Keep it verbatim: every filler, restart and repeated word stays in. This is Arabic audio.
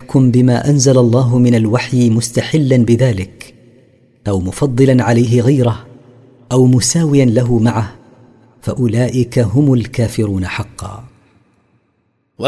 يحكم بما انزل الله من الوحي مستحلا بذلك او مفضلا عليه غيره او مساويا له معه، فاولئك هم الكافرون حقا.